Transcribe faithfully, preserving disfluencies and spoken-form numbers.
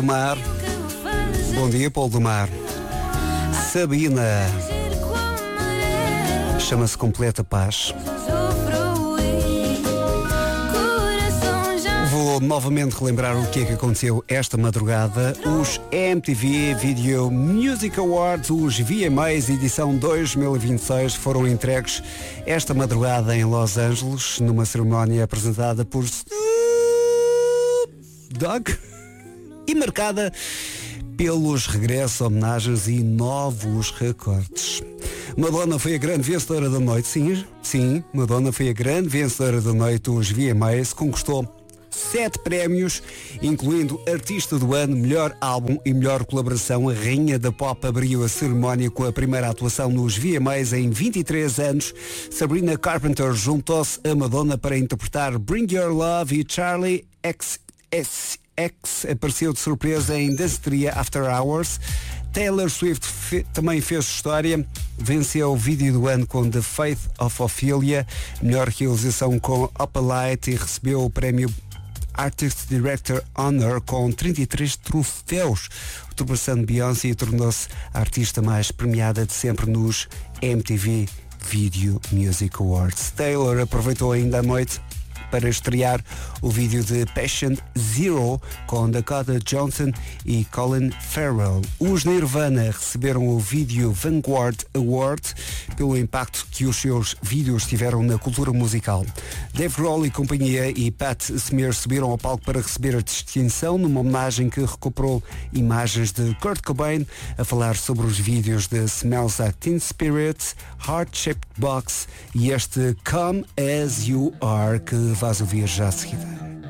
Mar. Bom dia, Paulo do Mar. Sabina. Chama-se Completa Paz. Vou novamente relembrar o que é que aconteceu esta madrugada. Os M T V Video Music Awards, os V M As edição dois mil e vinte e seis, foram entregues esta madrugada em Los Angeles, numa cerimónia apresentada por Snoop Dogg e marcada pelos regressos, homenagens e novos recortes. Madonna foi a grande vencedora da noite, sim, sim, Madonna foi a grande vencedora da noite dos V M As, conquistou sete prémios, incluindo Artista do Ano, Melhor Álbum e Melhor Colaboração. A rainha da pop abriu a cerimónia com a primeira atuação nos V M As em vinte e três anos. Sabrina Carpenter juntou-se a Madonna para interpretar Bring Your Love e Charlie X S X apareceu de surpresa em Danceteria After Hours. Taylor Swift fe- também fez história, venceu o vídeo do ano com The Faith of Ophelia, melhor realização com Opalite, e recebeu o prémio Artist Director Honor com trinta e três troféus, ultrapassando Beyoncé, e tornou-se a artista mais premiada de sempre nos M T V Video Music Awards. Taylor aproveitou ainda a noite para estrear o vídeo de Patient Zero com Dakota Johnson e Colin Farrell. Os Nirvana receberam o Video Vanguard Award pelo impacto que os seus vídeos tiveram na cultura musical. Dave Grohl e companhia e Pat Smear subiram ao palco para receber a distinção numa homenagem que recuperou imagens de Kurt Cobain a falar sobre os vídeos de Smells Like Teen Spirit, Heart Shaped Box e este Come As You Are, que vais ouvir já a seguida.